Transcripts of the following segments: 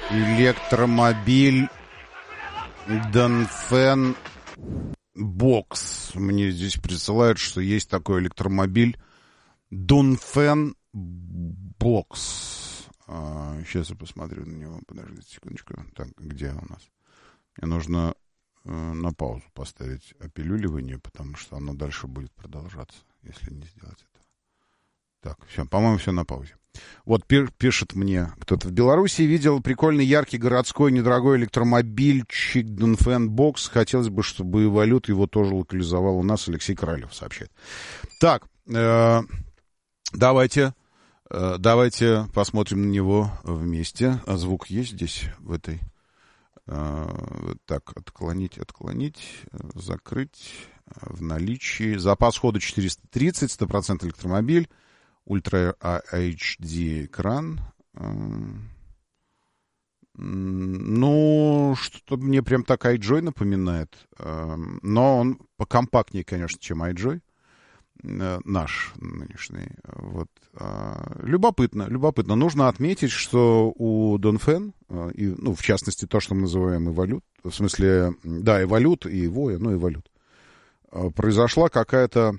Электромобиль Донфен Бокс. Мне здесь присылают, что есть такой электромобиль Донфен Бокс. Сейчас я посмотрю на него. Подождите секундочку. Так, где у нас? Мне нужно на паузу поставить опилюливание, потому что оно дальше будет продолжаться, если не сделать это. Так, все, по-моему, все на паузе. Вот пишет мне кто-то. В Беларуси видел прикольный, яркий, городской, недорогой электромобильчик Донфен Бокс. Хотелось бы, чтобы Эволют его тоже локализовал у нас. Алексей Королев сообщает. Так, давайте посмотрим на него вместе. А звук есть здесь, в этой? Так, отклонить, закрыть. В наличии. Запас хода 430, 100% электромобиль. Ультра HD экран. Ну, что-то мне прям так iJoy напоминает. Но он покомпактнее, конечно, чем iJoy. Наш нынешний. Вот. Любопытно. Нужно отметить, что у Донфен, ну, в частности, то, что мы называем Эволют, в смысле, да, Эволют и Voya, но Эволют, произошла какая-то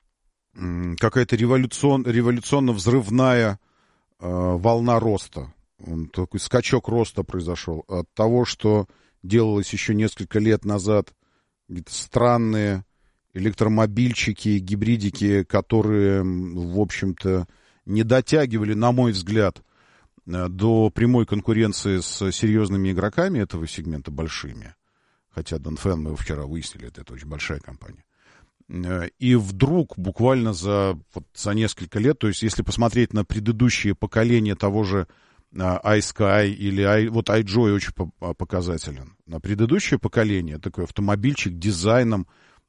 революционно-взрывная волна роста. Такой скачок роста произошел от того, что делалось еще несколько лет назад, какие-то странные электромобильчики, гибридики, которые, в общем-то, не дотягивали, на мой взгляд, до прямой конкуренции с серьезными игроками этого сегмента, большими. Хотя Донфен, мы вчера выяснили, это очень большая компания. И вдруг, буквально за несколько лет, то есть если посмотреть на предыдущие поколения того же iSky или вот iJoy очень показателен. На предыдущее поколение такой автомобильчик дизайном,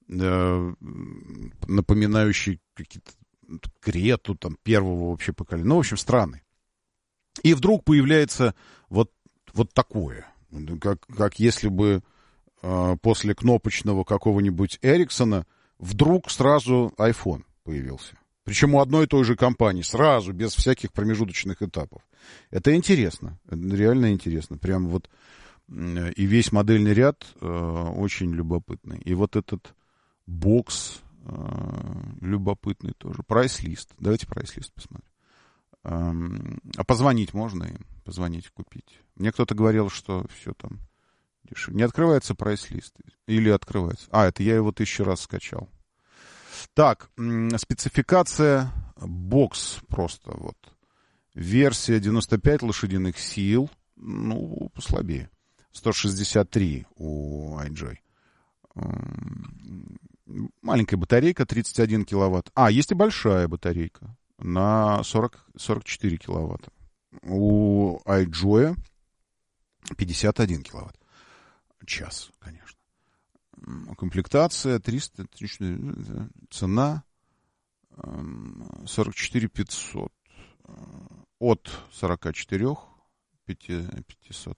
напоминающий какие-то Крету там, первого вообще поколения. Ну, в общем, странный. И вдруг появляется вот такое. Как если бы после кнопочного какого-нибудь Эриксона вдруг сразу iPhone появился. Причем у одной и той же компании. Сразу, без всяких промежуточных этапов. Это интересно. Это реально интересно. Прям вот и весь модельный ряд очень любопытный. И вот этот бокс любопытный тоже. Прайс-лист. Давайте прайс-лист посмотрим. А позвонить можно им? Позвонить, купить. Мне кто-то говорил, что все там дешевле. Не открывается прайс-лист. Или открывается. Это я его 1000 раз скачал. Так, спецификация бокс просто вот. Версия 95 лошадиных сил. Ну, послабее. 163 у iJoy. Маленькая батарейка, 31 киловатт. Есть и большая батарейка на 44 киловатта. У iJoy 51 киловатт. Час, конечно. Комплектация 300, цена 44 500. От 44 500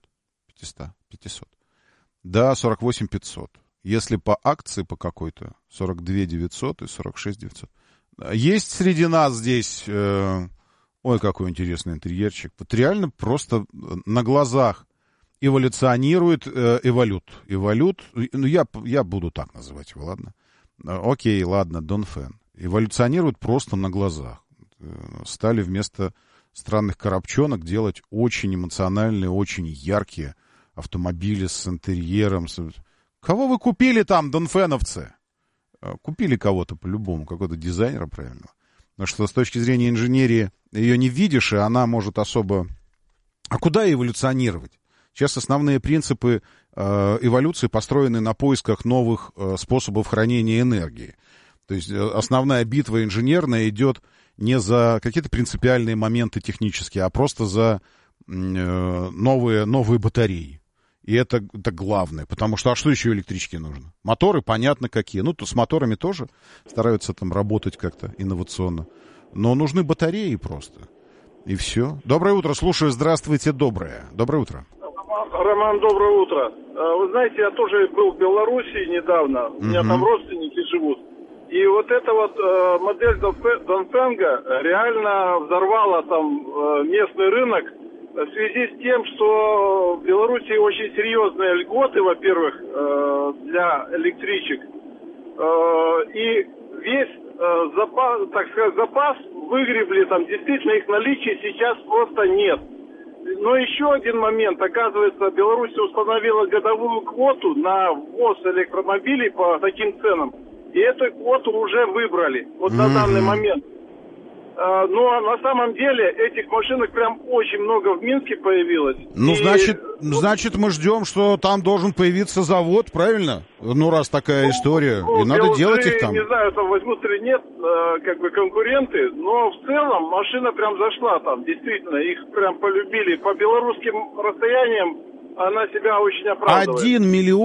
до 48 500. Если по акции по какой-то 42 900 и 46 900. Есть среди нас здесь... ой, какой интересный интерьерчик. Вот реально просто на глазах эволюционирует Эволют. Эволют, ну я буду так называть его, ладно? Окей, ладно, Донфен. Эволюционирует просто на глазах. Стали вместо странных коробчонок делать очень эмоциональные, очень яркие автомобили с интерьером. Кого вы купили там, донфеновцы? Купили кого-то по-любому, какого-то дизайнера правильного. Потому что с точки зрения инженерии ее не видишь, и она может особо... А куда эволюционировать? Сейчас основные принципы эволюции построены на поисках новых способов хранения энергии. То есть основная битва инженерная идет не за какие-то принципиальные моменты технические, а просто за новые батареи. И это главное. Потому что, что еще электричке нужно? Моторы, понятно, какие. Ну, то с моторами тоже стараются там работать как-то инновационно. Но нужны батареи просто. И все. Доброе утро, слушаю. Здравствуйте, доброе. Доброе утро. Роман, доброе утро. Вы знаете, я тоже был в Беларуси недавно. У меня там родственники живут. И вот эта вот модель Донфенга реально взорвала там местный рынок. в связи с тем, что в Беларуси очень серьезные льготы, во-первых, для электричек. И весь запас, так сказать, запас выгребли, там действительно их наличия сейчас просто нет. Но еще один момент. Оказывается, Беларусь установила годовую квоту на ввоз электромобилей по таким ценам. И эту квоту уже выбрали вот на данный момент. Но на самом деле этих машинок прям очень много в Минске появилось. Ну, значит, мы ждем, что там должен появиться завод, правильно? Ну, раз такая история. И надо делать их там. Не знаю, там возьмут или нет, как бы конкуренты, но в целом машина прям зашла там. Действительно, их прям полюбили. По белорусским расстояниям она себя очень оправдывает. 1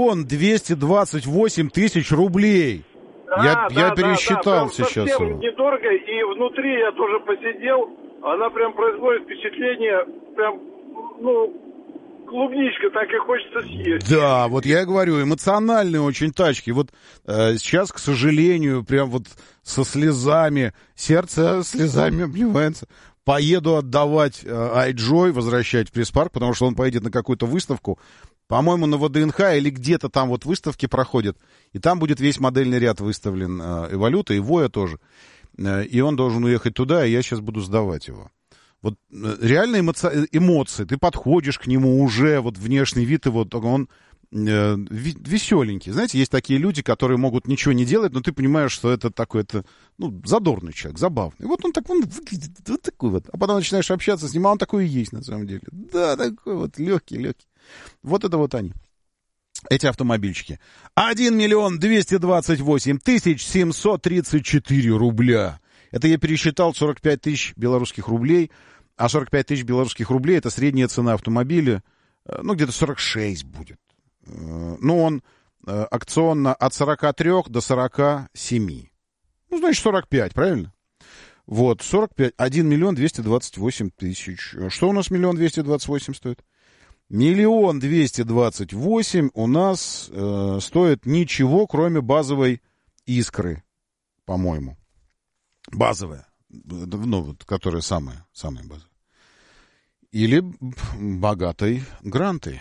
228 000 рублей. Я пересчитал сейчас. Совсем недорого, и внутри я тоже посидел, она прям производит впечатление, прям, клубничка, так и хочется съесть. Да, вот я и говорю, эмоциональные очень тачки. Вот сейчас, к сожалению, прям вот со слезами, сердце слезами обливается. Поеду отдавать iJoy, возвращать в пресс-парк, потому что он поедет на какую-то выставку. По-моему, на ВДНХ или где-то там вот выставки проходят. И там будет весь модельный ряд выставлен Эволюта, и Воя тоже. И он должен уехать туда, и я сейчас буду сдавать его. Вот реально эмоции. Ты подходишь к нему уже, вот внешний вид, и вот он веселенький. Знаете, есть такие люди, которые могут ничего не делать, но ты понимаешь, что это такой, задорный человек, забавный. Вот он выглядит вот такой вот. А потом начинаешь общаться с ним, а он такой и есть на самом деле. Да, такой вот легкий. Вот это вот они. Эти автомобильчики. 1 228 734 рубля. Это я пересчитал 45 тысяч белорусских рублей. А 45 тысяч белорусских рублей — это средняя цена автомобиля. Где-то 46 будет. Он акционно от 43 до 47. Значит, 45, правильно? Вот, 45. 1 228 000. Что у нас 1 228 000 стоит? 1 228 000 у нас стоит ничего, кроме базовой искры, по-моему. Базовая. Которая самая базовая. Или богатой грантой.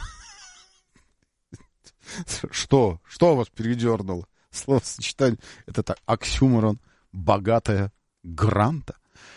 Что вас передернуло? Словосочетание. Это так, оксюморон. Богатая гранта.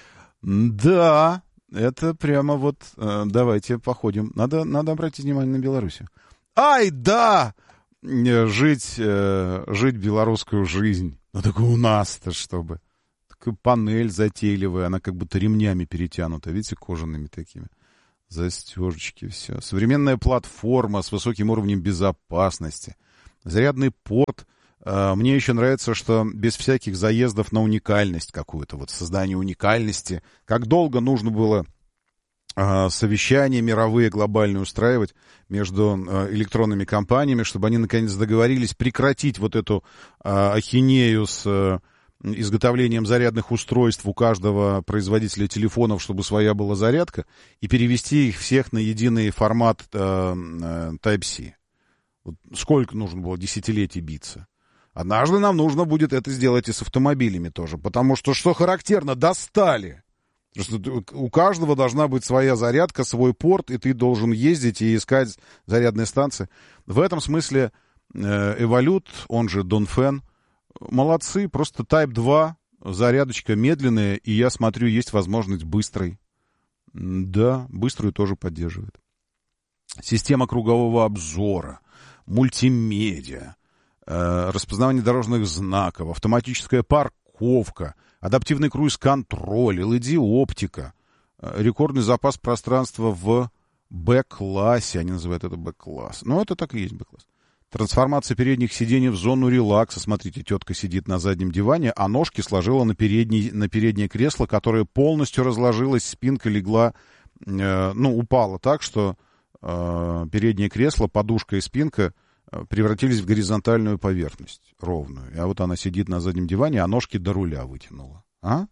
Да, это прямо вот... давайте походим. Надо обратить внимание на Белоруссию. Ай, да! Жить белорусскую жизнь. Так у нас-то чтобы. Такая панель затейливая, она как будто ремнями перетянута. Видите, кожаными такими. Застежечки, все. Современная платформа с высоким уровнем безопасности. Зарядный порт. Мне еще нравится, что без всяких заездов на уникальность какую-то, вот создание уникальности. Как долго нужно было совещания мировые, глобальные устраивать между электронными компаниями, чтобы они наконец договорились прекратить вот эту ахинею с изготовлением зарядных устройств у каждого производителя телефонов, чтобы своя была зарядка, и перевести их всех на единый формат Type-C. Вот сколько нужно было десятилетий биться. Однажды нам нужно будет это сделать и с автомобилями тоже, потому что характерно, достали. Потому что у каждого должна быть своя зарядка, свой порт, и ты должен ездить и искать зарядные станции. В этом смысле Evolute, он же Dongfeng, молодцы, просто Type 2, зарядочка медленная, и я смотрю, есть возможность быстрой. Да, быструю тоже поддерживает. Система кругового обзора, мультимедиа, распознавание дорожных знаков, автоматическая парковка, адаптивный круиз-контроль, LED-оптика, рекордный запас пространства в Б-классе, они называют это Б-класс. Но это так и есть Б-класс. Трансформация передних сидений в зону релакса. Смотрите, тетка сидит на заднем диване, а ножки сложила на переднее кресло, которое полностью разложилось, спинка легла, упала так, что переднее кресло, подушка и спинка превратились в горизонтальную поверхность, ровную. А вот она сидит на заднем диване, а ножки до руля вытянула.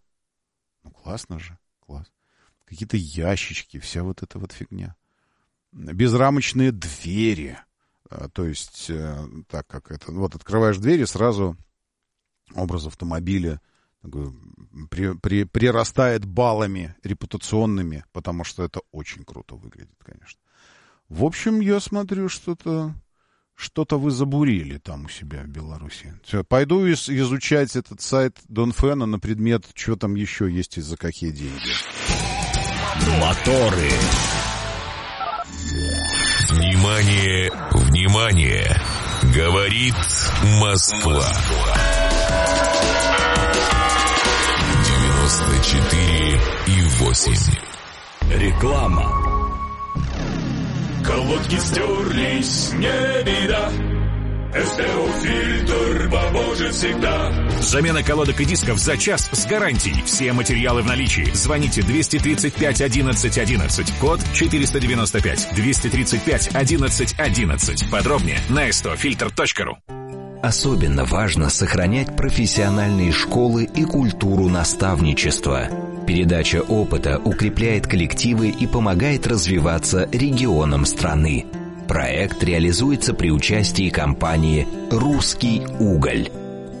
Классно же, класс. Какие-то ящички, вся вот эта вот фигня. Безрамочные двери. То есть, так как это... Вот открываешь двери, сразу образ автомобиля прирастает баллами репутационными, потому что это очень круто выглядит, конечно. В общем, я смотрю, что-то вы забурили там у себя в Беларуси. Все, пойду изучать этот сайт Донфена на предмет, что там еще есть и за какие деньги. Моторы. Внимание, внимание! Говорит Москва. 94,8. Реклама. Колодки стерлись, не беда. СТО-фильтр поможет всегда. Замена колодок и дисков за час с гарантией. Все материалы в наличии. Звоните 235 11 11. Код 495. 235 11 11. Подробнее на stofilter.ru. Особенно важно сохранять профессиональные школы и культуру наставничества. Передача опыта укрепляет коллективы и помогает развиваться регионам страны. Проект реализуется при участии компании «Русский уголь».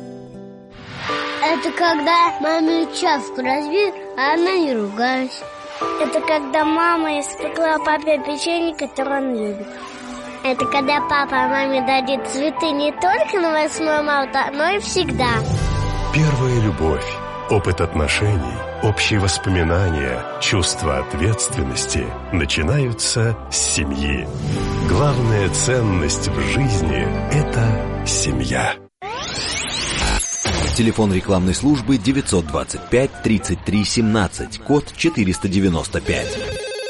Это когда маме чашку разбил, а она не ругалась. Это когда мама испекла папе печенье, которое он любит. Это когда папа маме дарит цветы не только на 8 марта, но и всегда. Первая любовь, опыт отношений, общие воспоминания, чувство ответственности начинаются с семьи. Главная ценность в жизни – это семья. Телефон рекламной службы 925 33 17, код 495.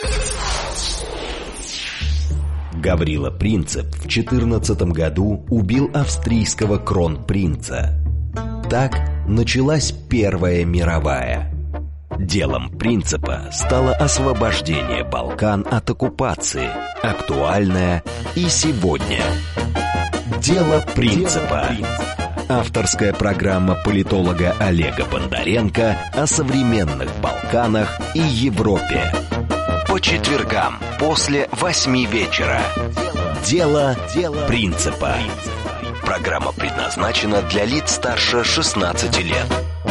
Гаврила Принцип в 14 году убил австрийского кронпринца. Так началась Первая мировая. Делом Принципа стало освобождение Балкан от оккупации, актуальное и сегодня. Дело Принципа. Авторская программа политолога Олега Бондаренко о современных Балканах и Европе. По четвергам после 8 вечера. Дело Принципа. Программа предназначена для лиц старше 16 лет.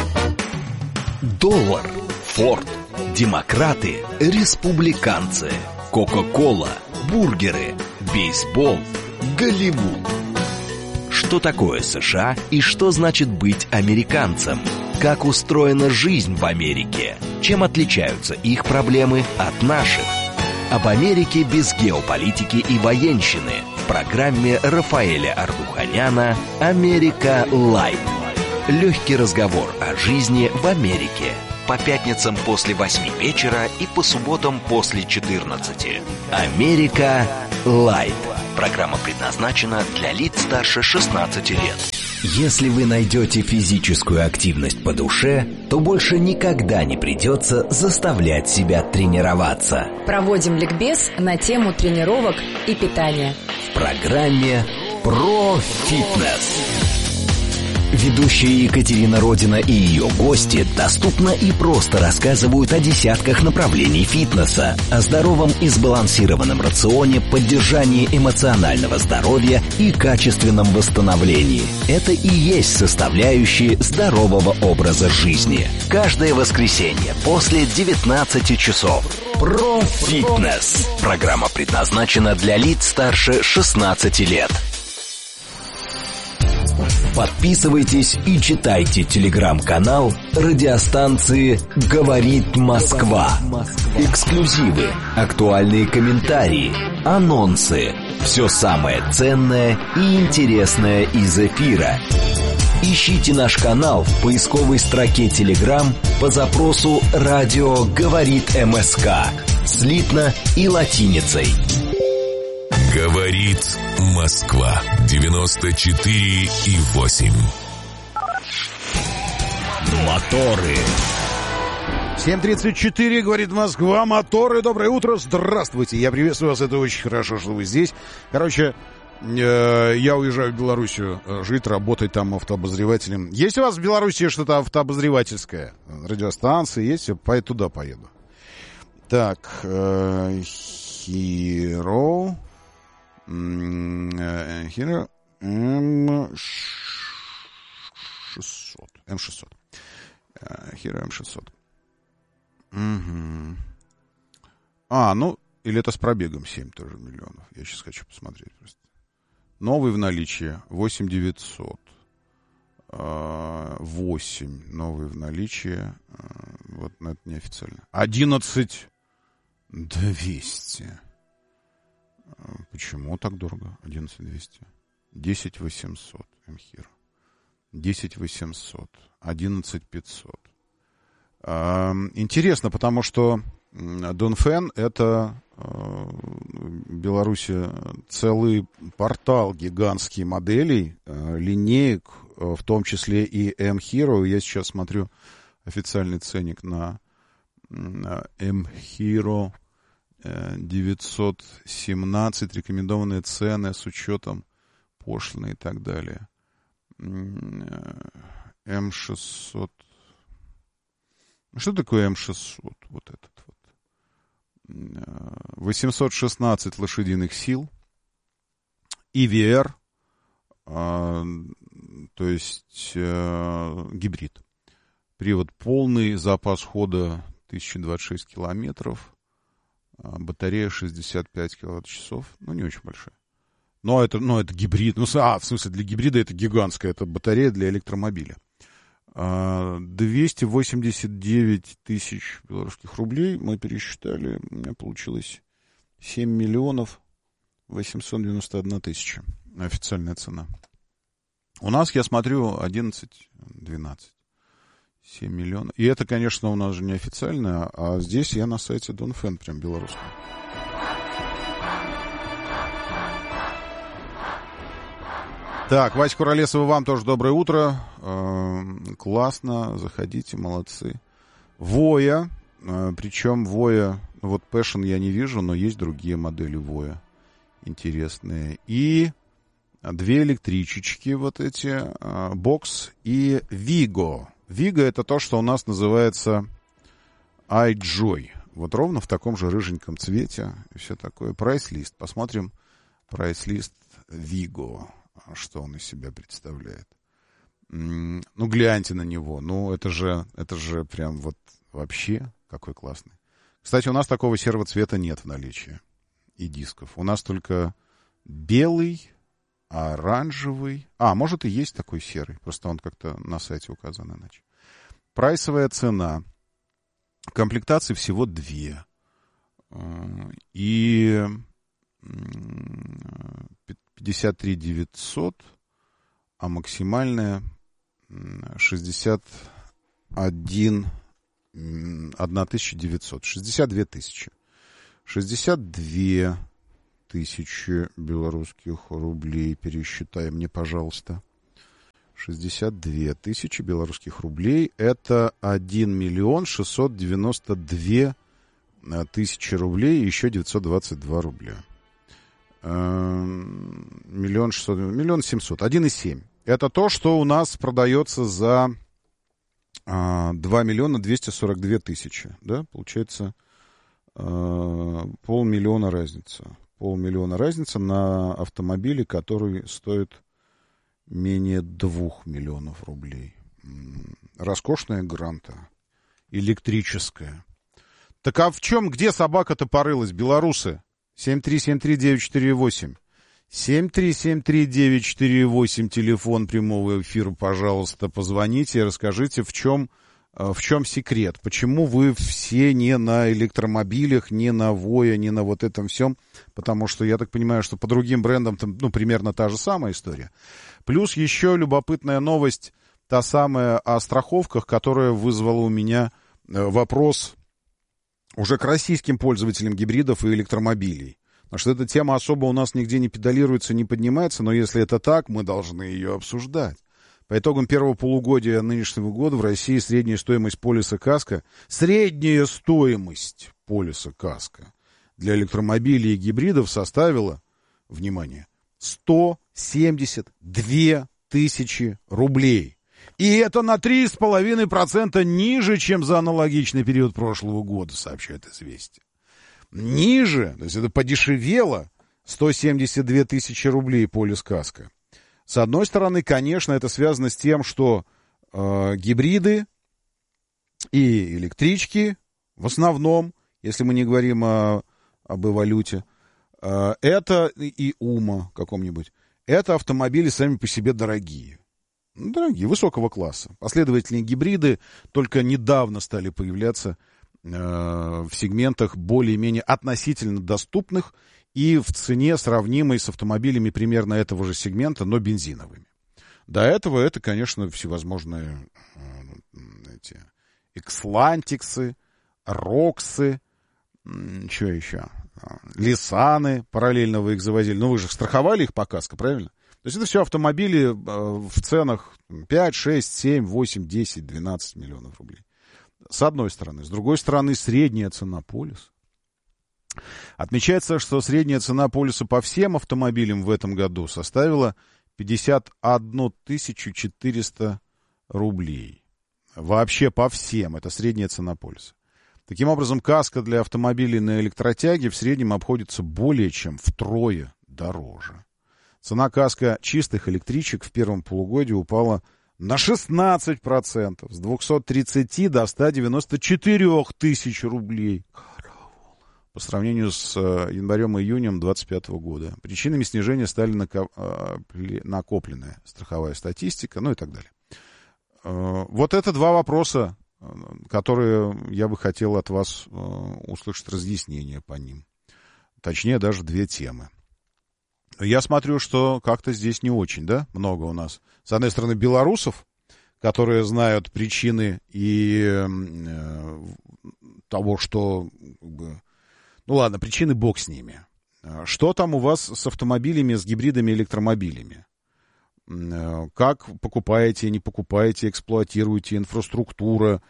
Доллар, Форд, демократы, республиканцы, Кока-кола, бургеры, бейсбол, Голливуд. Что такое США и что значит быть американцем? Как устроена жизнь в Америке? Чем отличаются их проблемы от наших? Об Америке без геополитики и военщины в программе Рафаэля Ардуханяна «Америка Лайт». Легкий разговор о жизни в Америке. По пятницам после 8 вечера и по субботам после 14. «Америка Лайт». Программа предназначена для лиц старше 16 лет. Если вы найдете физическую активность по душе, то больше никогда не придется заставлять себя тренироваться. Проводим ликбез на тему тренировок и питания. В программе «Про фитнес». Ведущая Екатерина Родина и ее гости доступно и просто рассказывают о десятках направлений фитнеса, о здоровом и сбалансированном рационе, поддержании эмоционального здоровья и качественном восстановлении. Это и есть составляющие здорового образа жизни. Каждое воскресенье после 19 часов. Про фитнес. Программа предназначена для лиц старше 16 лет. Подписывайтесь и читайте телеграм-канал радиостанции «Говорит Москва». Эксклюзивы, актуальные комментарии, анонсы. Все самое ценное и интересное из эфира. Ищите наш канал в поисковой строке Телеграм по запросу «Радио говорит МСК». Слитно и латиницей. Говорит Москва 94,8. Моторы. 7:34, говорит Москва, моторы, доброе утро, здравствуйте, я приветствую вас, это очень хорошо, что вы здесь. Короче, я уезжаю в Белоруссию жить, работать там автообозревателем. Есть у вас в Белоруссии что-то автообозревательское? Радиостанции есть? Я туда поеду. Так, Hero M600. Hero M600. Угу. Ну, или это с пробегом 7 тоже миллионов. Я сейчас хочу посмотреть просто. Новый в наличии 8900. 8 новый в наличии. Вот, но это неофициально. 11200. Почему так дорого? 11200. 10800 M-Hero. 10800. 11500. Интересно, потому что Донфен — это в Беларуси целый портал гигантский моделей, линеек, в том числе и M-Hero. Я сейчас смотрю официальный ценник на M-Hero 917, рекомендованные цены с учетом пошлины и так далее. М600. Что такое М600? Вот этот вот. 816 лошадиных сил. EVR, то есть гибрид. Привод полный, запас хода 1026 километров. Батарея 65 киловатт-часов. Не очень большая. Но это гибрид. В смысле, для гибрида это гигантская. Это батарея для электромобиля. 289 тысяч белорусских рублей мы пересчитали. У меня получилось 7 миллионов 891 тысяча. Официальная цена. У нас, я смотрю, 11-12. 7 миллионов. И это, конечно, у нас же не официально, а здесь я на сайте Донфен, прям белорусском. Так, Вася Куролесова, вам тоже доброе утро. Классно, заходите, молодцы. Воя, причем Воя, вот Passion я не вижу, но есть другие модели Воя интересные. И 2 электричечки вот эти, Бокс и Vigo. Vigo — это то, что у нас называется iJoy. Вот ровно в таком же рыженьком цвете и все такое. Прайс-лист. Посмотрим прайс-лист Vigo. Что он из себя представляет. Гляньте на него. Это же прям вот вообще какой классный. Кстати, у нас такого серого цвета нет в наличии. И дисков. У нас только белый, оранжевый. Может и есть такой серый. Просто он как-то на сайте указан иначе. Прайсовая цена. Комплектаций всего 2. И 53 900, а максимальная 61 1900. 62 тысячи. 62 тысячи белорусских рублей. Пересчитай мне, пожалуйста. 62 тысячи белорусских рублей. Это 1 миллион 692 тысячи рублей и еще 922 рубля. 1 700 000. 1,7. Это то, что у нас продается за 2 миллиона 242 тысячи. Да? Получается 500 000 разница. 500 000 разница на автомобиле, который стоит менее 2 миллионов рублей. Роскошная Гранта. Электрическая. Так а в чем, где собака-то порылась, белорусы? 7373948. 7373948, телефон прямого эфира, пожалуйста, позвоните и расскажите, в чем секрет. Почему вы все не на электромобилях, не на Воя, не на вот этом всем? Потому что я так понимаю, что по другим брендам там, примерно та же самая история. Плюс еще любопытная новость, та самая о страховках, которая вызвала у меня вопрос уже к российским пользователям гибридов и электромобилей. Потому что эта тема особо у нас нигде не педалируется, не поднимается, но если это так, мы должны ее обсуждать. По итогам первого полугодия нынешнего года в России средняя стоимость полиса КАСКО для электромобилей и гибридов составила, внимание, 172 тысячи рублей. И это на 3,5% ниже, чем за аналогичный период прошлого года, сообщает «Известия». Ниже, то есть это подешевело 172 тысячи рублей полис КАСКО. С одной стороны, конечно, это связано с тем, что гибриды и электрички, в основном, если мы не говорим об эволюте, это и УМА каком-нибудь, это автомобили сами по себе дорогие. Дорогие, высокого класса. Последовательные гибриды только недавно стали появляться в сегментах более-менее относительно доступных и в цене сравнимой с автомобилями примерно этого же сегмента, но бензиновыми. До этого это, конечно, всевозможные эти Экслантиксы, Роксы, что еще? Лисаны, параллельно вы их завозили. Ну, вы же страховали их по каско, правильно? То есть это все автомобили в ценах 5, 6, 7, 8, 10, 12 миллионов рублей. С одной стороны. С другой стороны, средняя цена полиса. Отмечается, что средняя цена полиса по всем автомобилям в этом году составила 51 400 рублей. Вообще по всем. Это средняя цена полиса. Таким образом, каска для автомобилей на электротяге в среднем обходится более чем втрое дороже. Цена каска чистых электричек в первом полугодии упала на 16%, с 230 до 194 тысяч рублей. По сравнению с январем и июнем 2025 года. Причинами снижения стали накопленная страховая статистика, ну и так далее. Вот это два вопроса, которые я бы хотел от вас услышать разъяснение по ним. Точнее, даже две темы. Я смотрю, что как-то здесь не очень, да, много у нас. С одной стороны, белорусов, которые знают причины и того, что... Ну ладно, причины бог с ними. Что там у вас с автомобилями, с гибридами, электромобилями? Как покупаете, не покупаете, эксплуатируете, инфраструктура,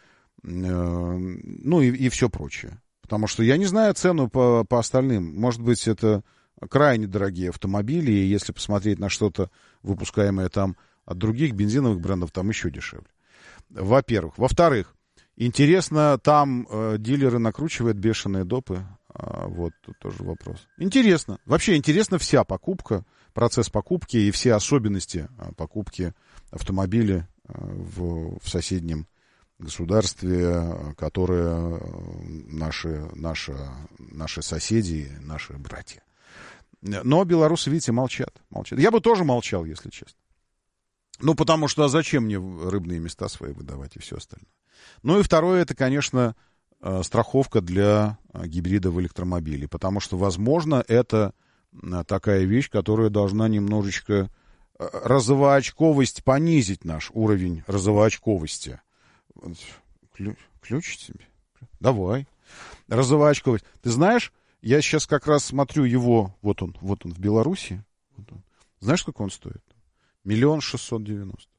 ну и все прочее. Потому что я не знаю цену по остальным. Может быть, это крайне дорогие автомобили, и если посмотреть на что-то, выпускаемое там от других бензиновых брендов, там еще дешевле. Во-первых. Во-вторых, интересно, там дилеры накручивают бешеные допы. Вот тут тоже вопрос. Интересно. Вообще интересна вся покупка, процесс покупки и все особенности покупки автомобиля в соседнем государстве, которое наши соседи, наши братья. Но белорусы, видите, молчат. Я бы тоже молчал, если честно. Ну, потому что а зачем мне рыбные места свои выдавать и все остальное? Ну и второе, это, конечно, страховка для гибридов электромобилей. Потому что, возможно, это такая вещь, которая должна немножечко розовоочковость понизить, наш уровень розовоочковости. Ключ тебе? Давай. Розовоочковость. Ты знаешь, я сейчас как раз смотрю его, вот он в Беларуси. Вот он. Знаешь, сколько он стоит? 1 690 000.